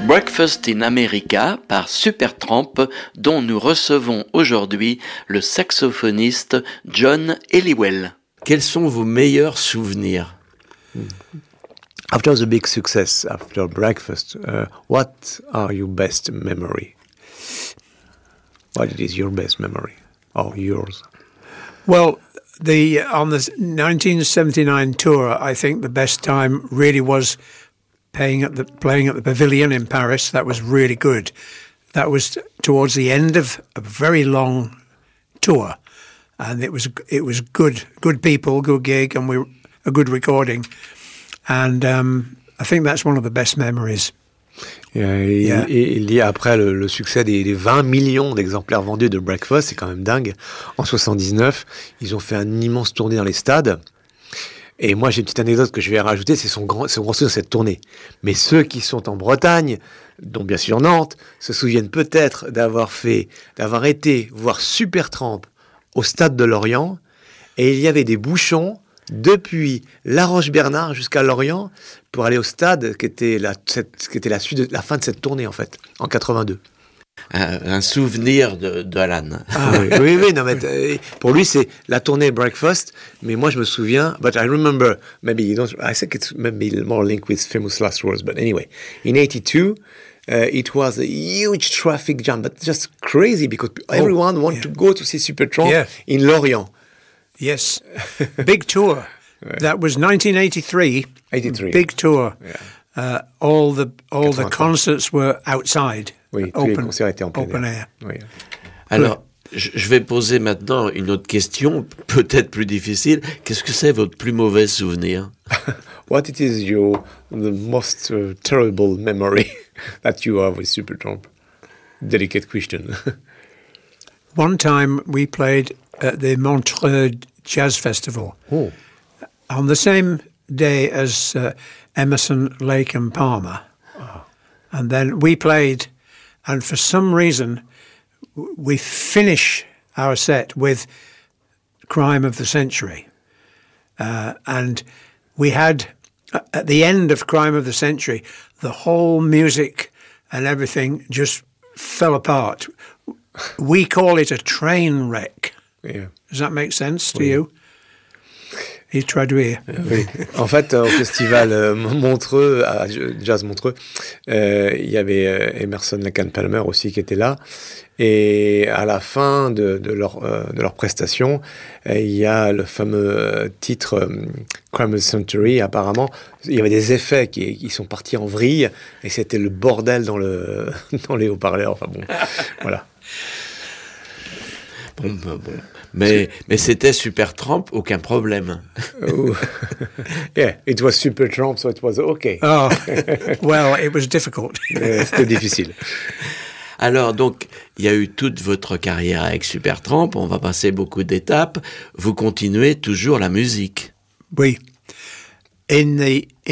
Breakfast in America par Supertramp, dont nous recevons aujourd'hui le saxophoniste John Helliwell. Quels sont vos meilleurs souvenirs? After the big success, after Breakfast, what are your best memory? What is your best memory, or yours? Well, on the 1979 tour, I think the best time really was playing at the Pavilion in Paris. That was really good. That was towards the end of a very long tour, and it was good people, good gig, and a good recording. And I think that's one of the best memories. Il y a après le succès des 20 millions d'exemplaires vendus de Breakfast, c'est quand même dingue. En 79, ils ont fait un immense tournée dans les stades. Et moi, j'ai une petite anecdote que je vais rajouter, c'est son grand souvenir de cette tournée. Mais ceux qui sont en Bretagne, dont bien sûr Nantes, se souviennent peut-être d'avoir été voir Supertramp au stade de Lorient, et il y avait des bouchons depuis La Roche-Bernard jusqu'à Lorient pour aller au stade qui était la fin de cette tournée en fait, en 82. Un souvenir d'Alan. Oui, non, mais pour lui c'est la tournée Breakfast, mais moi je me souviens, but I remember, I think it's maybe more linked with Famous Last Words, but anyway, in 82, it was a huge traffic jam, but just crazy because everyone wanted to go to see Supertramp in Lorient. Yes, big tour. That was 1983. 83. Big tour. Yeah. All the concerts were outside. Oui, tous les concerts étaient en open air. Oui. Alors, je vais poser maintenant une autre question, peut-être plus difficile. Qu'est-ce que c'est votre plus mauvais souvenir? What it is the most terrible memory that you have with Supertramp? Delicate question. One time we played at the Montreux Jazz Festival. Oh. On the same day as Emerson, Lake and Palmer. Oh. And then we played, and for some reason we finish our set with Crime of the Century. And we had, at the end of Crime of the Century, the whole music and everything just fell apart. We call it a train wreck. Yeah. Does that make sense to you? Il traduit. Oui. En fait, au festival Montreux, à Jazz Montreux, il y avait Emerson, Lake and Palmer aussi qui était là. Et à la fin de leur prestation, il y a le fameux titre Crime of the Century. Apparemment, il y avait des effets qui sont partis en vrille et c'était le bordel dans les haut-parleurs. Enfin bon, voilà. Bon. Mais c'était Supertramp, aucun problème. Yeah, it was Supertramp, so it was okay. Oh, well, it was difficult. C'était difficile. Alors, donc, il y a eu toute votre carrière avec Supertramp, on va passer beaucoup d'étapes. Vous continuez toujours la musique. Oui. In